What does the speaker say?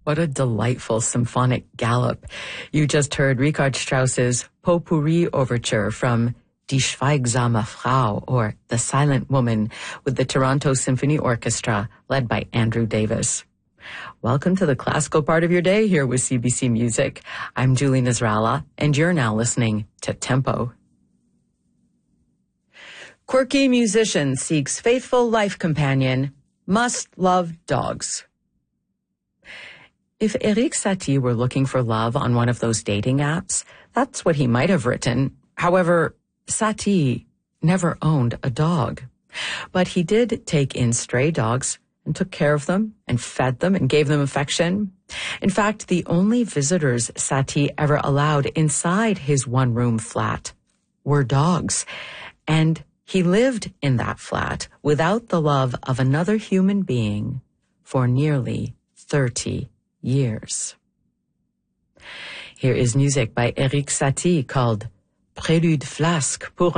What a delightful symphonic gallop. You just heard Richard Strauss's Potpourri Overture from Die Schweigsame Frau, or The Silent Woman, with the Toronto Symphony Orchestra, led by Andrew Davis. Welcome to the classical part of your day here with CBC Music. I'm Julie Nasrallah, and you're now listening to Tempo. Quirky musician seeks faithful life companion, must love dogs. If Erik Satie were looking for love on one of those dating apps, that's what he might have written. However, Satie never owned a dog. But he did take in stray dogs and took care of them and fed them and gave them affection. In fact, the only visitors Satie ever allowed inside his one-room flat were dogs. And he lived in that flat without the love of another human being for nearly 30 years. Here is music by Erik Satie called Prélude Flasque pour